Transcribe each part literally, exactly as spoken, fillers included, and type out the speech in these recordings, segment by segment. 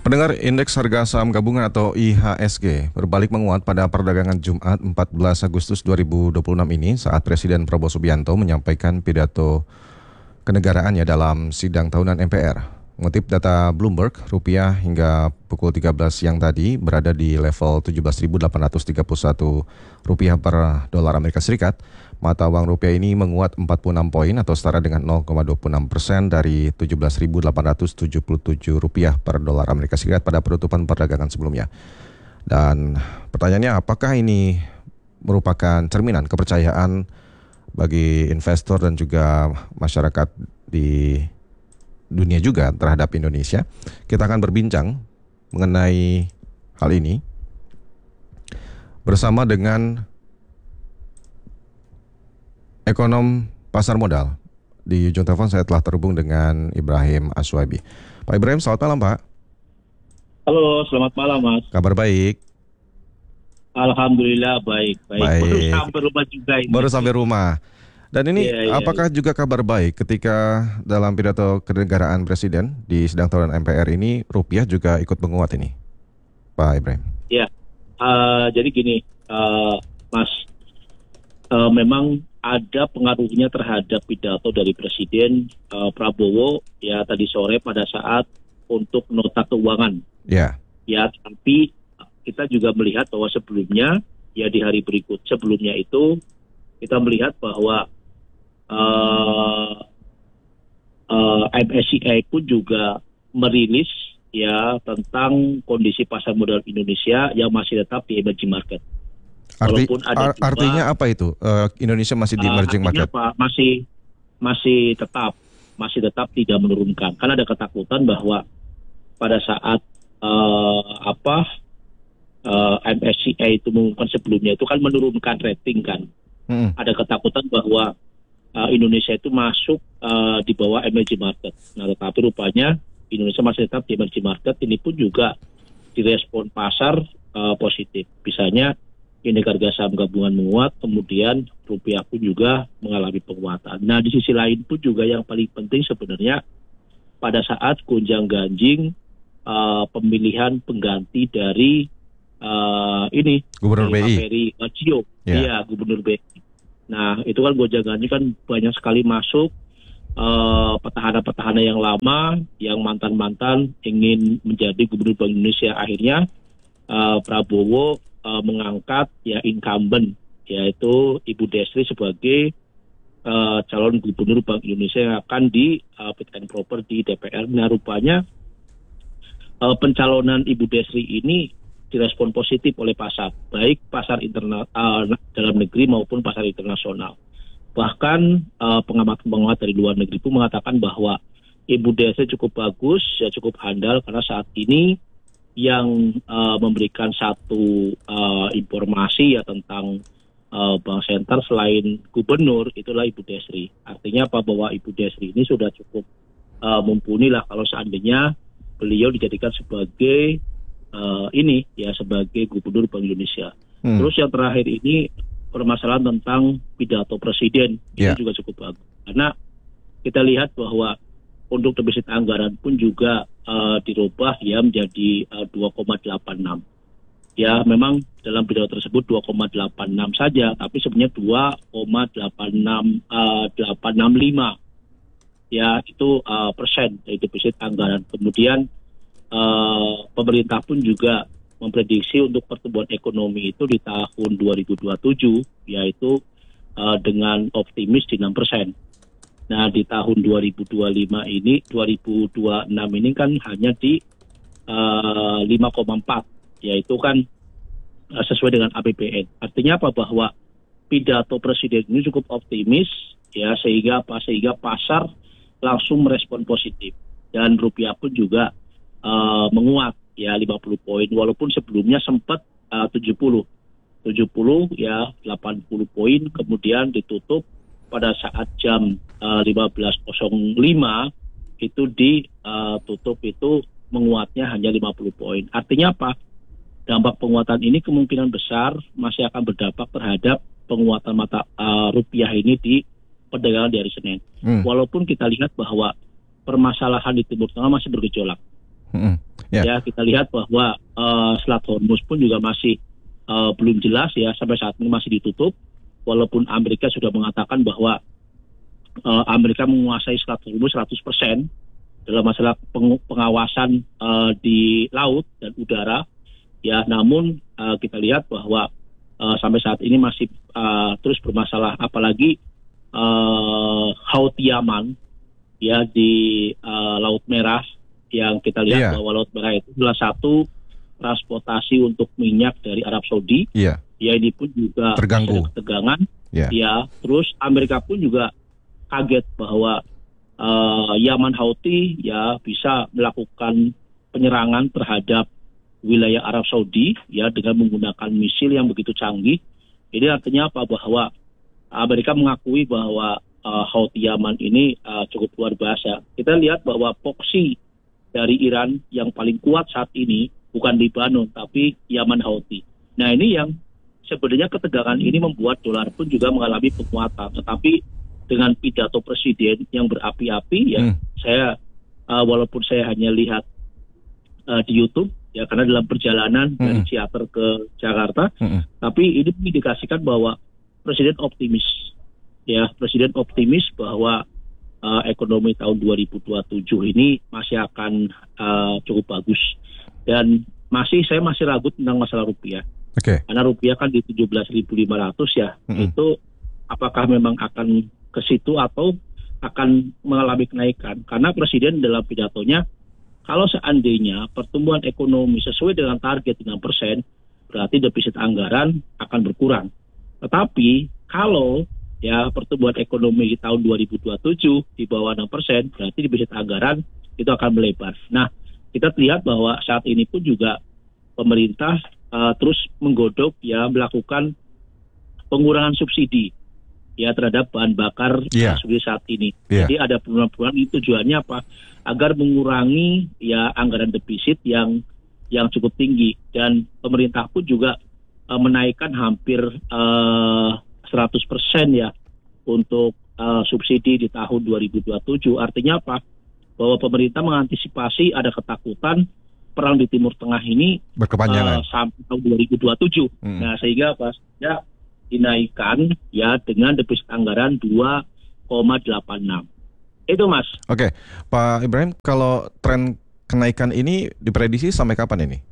Pendengar, indeks harga saham gabungan atau I H S G berbalik menguat pada perdagangan Jumat empat belas Agustus dua ribu dua puluh enam ini saat Presiden Prabowo Subianto menyampaikan pidato kenegaraannya dalam sidang tahunan M P R. Mengutip data Bloomberg, rupiah hingga pukul tiga belas siang tadi berada di level tujuh belas ribu delapan ratus tiga puluh satu rupiah per dolar Amerika Serikat. Mata uang rupiah ini menguat empat puluh enam poin atau setara dengan nol koma dua puluh enam persen dari tujuh belas ribu delapan ratus tujuh puluh tujuh rupiah per dolar Amerika Serikat pada penutupan perdagangan sebelumnya. Dan pertanyaannya, apakah ini merupakan cerminan kepercayaan bagi investor dan juga masyarakat di dunia juga terhadap Indonesia? Kita akan berbincang mengenai hal ini bersama dengan ekonom pasar modal. Di ujung telepon saya telah terhubung dengan Ibrahim Aswabi. Pak Ibrahim, selamat malam Pak. Halo, selamat malam Mas. Kabar baik? Alhamdulillah baik. Baik. Baik. Baru sampai rumah juga ini. Baru sampai rumah. Dan ini ya, ya, apakah ya. juga kabar baik ketika dalam pidato kenegaraan Presiden di sidang tahunan M P R ini rupiah juga ikut menguat ini, Pak Ibrahim? Ya, uh, jadi gini, uh, Mas, uh, memang ada pengaruhnya terhadap pidato dari Presiden uh, Prabowo ya tadi sore pada saat untuk nota keuangan. Ya. Ya, tapi kita juga melihat bahwa sebelumnya ya di hari berikut sebelumnya itu kita melihat bahwa Uh, uh, M S C I pun juga merilis ya tentang kondisi pasar modal Indonesia yang masih tetap di emerging market. Arti, Walaupun ada ar- artinya apa itu? Uh, Indonesia masih di emerging uh, market? Apa? Masih masih tetap masih tetap tidak menurunkan. Karena ada ketakutan bahwa pada saat uh, apa uh, M S C I itu mengumumkan sebelumnya itu kan menurunkan rating kan. Hmm. Ada ketakutan bahwa Uh, Indonesia itu masuk uh, di bawah emerging market. Nah, tetapi rupanya Indonesia masih tetap di emerging market. Ini pun juga direspon pasar uh, positif. Misalnya indeks harga saham gabungan menguat, kemudian rupiah pun juga mengalami penguatan. Nah, di sisi lain pun juga yang paling penting sebenarnya pada saat gonjang ganjing uh, pemilihan pengganti dari uh, ini Gubernur B I, Peri Gio, yeah. Iya, Gubernur B I. Nah, itu kan gojangannya kan banyak sekali masuk uh, petahana-petahana yang lama, yang mantan-mantan ingin menjadi Gubernur Bank Indonesia. Akhirnya uh, Prabowo uh, mengangkat ya incumbent, yaitu Ibu Desri sebagai uh, calon Gubernur Bank Indonesia yang akan di uh, fit and proper di D P R. Nah, rupanya uh, pencalonan Ibu Desri ini direspon positif oleh pasar, baik pasar internal uh, dalam negeri maupun pasar internasional. Bahkan uh, pengamat-pengamat dari luar negeri pun mengatakan bahwa Ibu Desri cukup bagus, ya cukup handal karena saat ini yang uh, memberikan satu uh, informasi ya tentang uh, Bank Sentral selain gubernur itulah Ibu Desri. Artinya apa? Bahwa Ibu Desri ini sudah cukup uh, mumpuni lah kalau seandainya beliau dijadikan sebagai Uh, ini ya sebagai Gubernur Bank Indonesia. Hmm. Terus yang terakhir ini permasalahan tentang pidato Presiden yeah. Ini juga cukup bagus karena kita lihat bahwa untuk defisit anggaran pun juga uh, dirubah ya menjadi uh, dua koma delapan enam. Ya memang dalam pidato tersebut dua koma delapan enam saja, tapi sebenarnya dua koma delapan enam lima ya itu uh, persen dari defisit anggaran. Kemudian Uh, pemerintah pun juga memprediksi untuk pertumbuhan ekonomi itu di tahun dua ribu dua puluh tujuh yaitu uh, dengan optimis di enam persen. Nah, di tahun dua ribu dua puluh lima ini, dua ribu dua puluh enam ini kan hanya di uh, lima koma empat, yaitu kan uh, sesuai dengan A P B N. Artinya apa? Bahwa pidato Presiden ini cukup optimis ya sehingga apa? Sehingga pasar langsung merespon positif dan rupiah pun juga Uh, menguat ya lima puluh poin walaupun sebelumnya sempat uh, tujuh puluh ya delapan puluh poin kemudian ditutup pada saat jam uh, lima belas nol lima itu ditutup uh, itu menguatnya hanya lima puluh poin. Artinya apa? Dampak penguatan ini kemungkinan besar masih akan berdampak terhadap penguatan mata uh, rupiah ini di perdagangan di hari Senin. Hmm. Walaupun kita lihat bahwa permasalahan di Timur Tengah masih bergejolak. Hmm. Yeah. Ya, kita lihat bahwa uh, Selat Hormuz pun juga masih uh, belum jelas ya, sampai saat ini masih ditutup. Walaupun Amerika sudah mengatakan bahwa uh, Amerika menguasai Selat Hormuz seratus persen dalam masalah peng- pengawasan uh, di laut dan udara. Ya, namun uh, kita lihat bahwa uh, sampai saat ini masih uh, terus bermasalah, apalagi uh, Houthi Yaman ya di uh, Laut Merah, yang kita lihat yeah. bahwa Laut Merah itu adalah satu transportasi untuk minyak dari Arab Saudi. Yeah. Ya, ini pun juga terganggu, ada ketegangan. Yeah. Ya, terus Amerika pun juga kaget bahwa uh, Yaman Houthi ya bisa melakukan penyerangan terhadap wilayah Arab Saudi ya dengan menggunakan misil yang begitu canggih. Ini artinya apa? Bahwa Amerika mengakui bahwa uh, Houthi Yaman ini uh, cukup luar biasa. Kita lihat bahwa proksi dari Iran yang paling kuat saat ini bukan Lebanon tapi Yaman Houthi. Nah, ini yang sebenarnya ketegangan ini membuat dolar pun juga mengalami penguatan. Tetapi dengan pidato presiden yang berapi-api ya, hmm. saya uh, walaupun saya hanya lihat uh, di YouTube ya, karena dalam perjalanan hmm. dari Ciater ke Jakarta, hmm. tapi ini mengindikasikan bahwa presiden optimis ya, presiden optimis bahwa uh, ekonomi tahun dua ribu dua puluh tujuh ini masih akan uh, cukup bagus. Dan masih saya masih ragu tentang masalah rupiah. Okay. Karena rupiah kan di tujuh belas ribu lima ratus ya, mm-hmm. itu apakah memang akan ke situ atau akan mengalami kenaikan? Karena presiden dalam pidatonya, kalau seandainya pertumbuhan ekonomi sesuai dengan target enam persen, berarti defisit anggaran akan berkurang. Tetapi kalau ya pertumbuhan ekonomi di tahun dua ribu dua puluh tujuh di bawah enam persen, berarti defisit anggaran itu akan melebar. Nah, kita lihat bahwa saat ini pun juga pemerintah uh, terus menggodok ya melakukan pengurangan subsidi ya terhadap bahan bakar yeah. subsidi saat ini. Yeah. Jadi ada perubahan-perubahan, itu tujuannya apa? Agar mengurangi ya anggaran defisit yang yang cukup tinggi, dan pemerintah pun juga uh, menaikkan hampir uh, seratus persen ya untuk uh, subsidi di tahun dua ribu dua puluh tujuh. Artinya apa? Bahwa pemerintah mengantisipasi ada ketakutan perang di Timur Tengah ini berkepanjangan uh, sampai tahun dua ribu dua puluh tujuh. Hmm. Nah, sehingga pas ya dinaikkan ya dengan defisit anggaran dua koma delapan enam. Itu, Mas. Oke, Pak Ibrahim, kalau tren kenaikan ini diprediksi sampai kapan ini?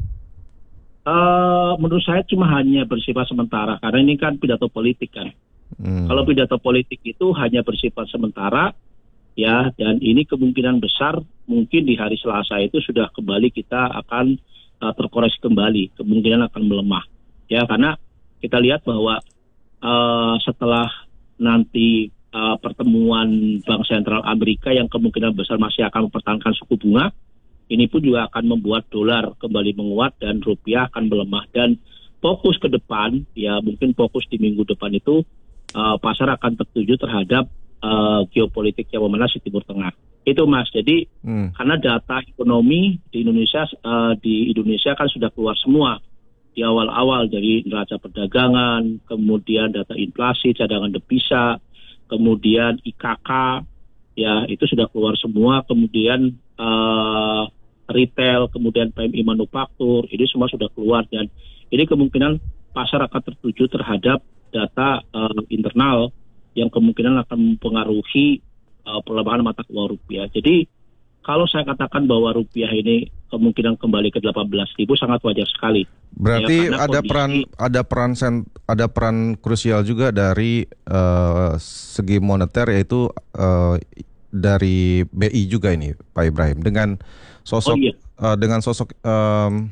Uh, menurut saya cuma hanya bersifat sementara, karena ini kan pidato politik kan. Hmm. Kalau pidato politik itu hanya bersifat sementara. Ya, dan ini kemungkinan besar mungkin di hari Selasa itu sudah kembali kita akan uh, terkoreksi kembali, kemungkinan akan melemah. Ya, karena kita lihat bahwa uh, setelah nanti uh, pertemuan Bank Sentral Amerika yang kemungkinan besar masih akan mempertahankan suku bunga, ini pun juga akan membuat dolar kembali menguat dan rupiah akan melemah. Dan fokus ke depan, ya mungkin fokus di minggu depan itu uh, pasar akan tertuju terhadap Uh, geopolitik yang memanas di Timur Tengah. Itu, Mas. Jadi hmm. karena data ekonomi di Indonesia uh, di Indonesia kan sudah keluar semua di awal-awal, dari neraca perdagangan, kemudian data inflasi, cadangan devisa, kemudian I K K, ya itu sudah keluar semua. Kemudian uh, retail, kemudian P M I manufaktur, ini semua sudah keluar, dan ini kemungkinan pasar akan tertuju terhadap data uh, internal yang kemungkinan akan mempengaruhi uh, pelemahan mata uang rupiah. Jadi kalau saya katakan bahwa rupiah ini kemungkinan kembali ke delapan belas ribu sangat wajar sekali. Berarti ya, ada kondisi, peran ada peran ada peran krusial juga dari uh, segi moneter, yaitu uh, dari B I juga ini, Pak Ibrahim, dengan sosok oh, iya. uh, dengan sosok um,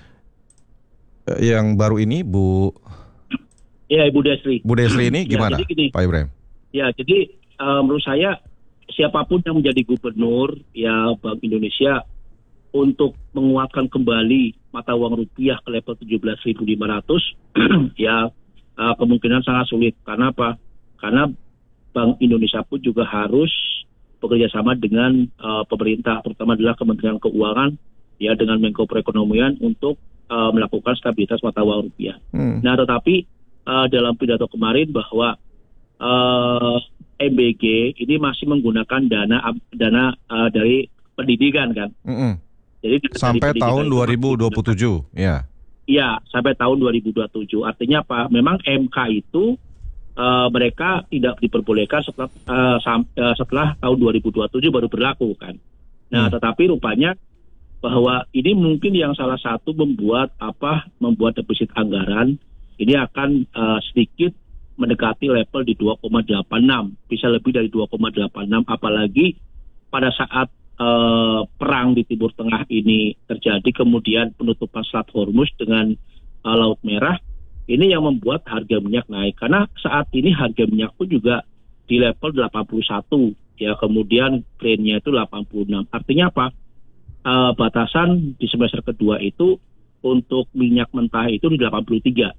yang baru ini, Bu. Ya, Ibu Desri. Bu Desri ini gimana, ya, gini, Pak Ibrahim? Ya, jadi uh, menurut saya siapapun yang menjadi gubernur ya Bank Indonesia untuk menguatkan kembali mata uang rupiah ke level tujuh belas ribu lima ratus ya uh, kemungkinan sangat sulit. Karena apa? Karena Bank Indonesia pun juga harus bekerja sama dengan uh, pemerintah, terutama adalah Kementerian Keuangan ya dengan Menko Perekonomian untuk uh, melakukan stabilitas mata uang rupiah. Hmm. Nah, tetapi Uh, dalam pidato kemarin bahwa uh, M B G ini masih menggunakan dana dana uh, dari pendidikan kan. Mm-hmm. Jadi sampai tahun dua ribu dua puluh tujuh, ya. Iya, sampai tahun dua ribu dua puluh tujuh. Artinya apa? Memang M K itu uh, mereka tidak diperbolehkan setelah uh, sam, uh, setelah tahun dua ribu dua puluh tujuh baru berlaku kan. Nah, hmm. tetapi rupanya bahwa ini mungkin yang salah satu membuat apa? Membuat defisit anggaran ini akan uh, sedikit mendekati level di dua koma delapan enam, bisa lebih dari dua koma delapan enam, apalagi pada saat uh, perang di Timur Tengah ini terjadi, kemudian penutupan Selat Hormuz dengan uh, Laut Merah, ini yang membuat harga minyak naik. Karena saat ini harga minyak pun juga di level delapan puluh satu, ya, kemudian Brent-nya itu delapan puluh enam. Artinya apa? Uh, batasan di semester kedua itu untuk minyak mentah itu di delapan puluh tiga.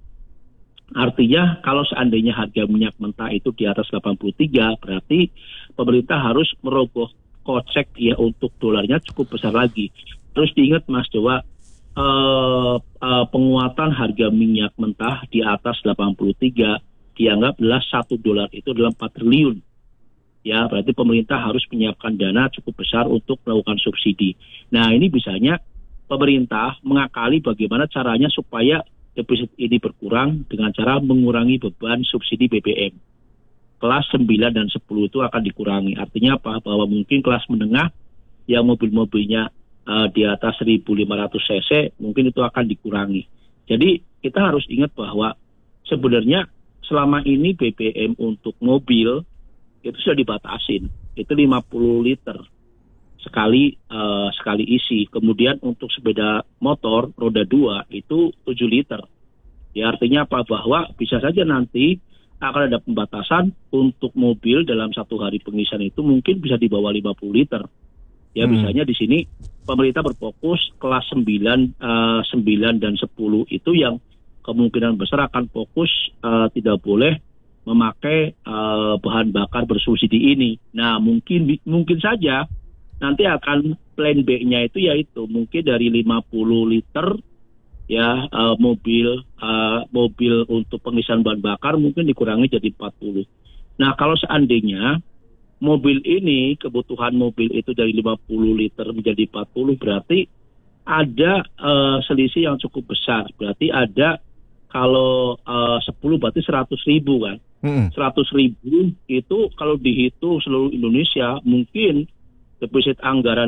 Artinya kalau seandainya harga minyak mentah itu di atas delapan puluh tiga, berarti pemerintah harus merogoh kocek ya untuk dolarnya cukup besar lagi. Terus diingat Mas Dewa, uh, uh, penguatan harga minyak mentah di atas delapan puluh tiga dianggap adalah satu dolar itu adalah empat triliun. Ya, berarti pemerintah harus menyiapkan dana cukup besar untuk melakukan subsidi. Nah, ini bisanya pemerintah mengakali bagaimana caranya supaya defisit ini berkurang dengan cara mengurangi beban subsidi B B M. Kelas sembilan dan sepuluh itu akan dikurangi. Artinya apa? Bahwa mungkin kelas menengah yang mobil-mobilnya uh, di atas seribu lima ratus cc mungkin itu akan dikurangi. Jadi kita harus ingat bahwa sebenarnya selama ini B B M untuk mobil itu sudah dibatasin. Itu lima puluh liter sekali uh, sekali isi. Kemudian untuk sepeda motor roda dua itu tujuh liter. Ya, artinya apa? Bahwa bisa saja nanti akan ada pembatasan untuk mobil dalam satu hari pengisian itu mungkin bisa di bawah lima puluh liter. Ya, hmm. misalnya di sini pemerintah berfokus kelas sembilan, uh, sembilan dan sepuluh itu yang kemungkinan besar akan fokus uh, tidak boleh memakai uh, bahan bakar bersubsidi ini. Nah, mungkin mungkin saja nanti akan plan B-nya itu yaitu mungkin dari lima puluh liter ya uh, mobil uh, mobil untuk pengisian bahan bakar mungkin dikurangi jadi empat puluh. Nah, kalau seandainya mobil ini kebutuhan mobil itu dari lima puluh liter menjadi empat puluh, berarti ada uh, selisih yang cukup besar. Berarti ada kalau uh, sepuluh berarti seratus ribu kan. Hmm. seratus ribu itu kalau dihitung seluruh Indonesia mungkin defisit anggaran